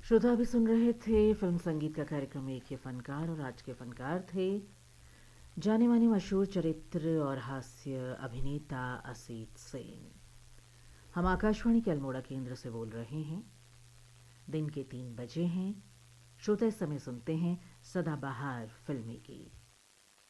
श्रोता अभी सुन रहे थे फिल्म संगीत का कार्यक्रम एक ही फनकार, और आज के फनकार थे जाने माने मशहूर चरित्र और हास्य अभिनेता असीत सेन। हम आकाशवाणी के अल्मोड़ा केंद्र से बोल रहे हैं। दिन के 3 बजे हैं। श्रोता इस समय सुनते हैं सदाबहार फिल्मी गीत।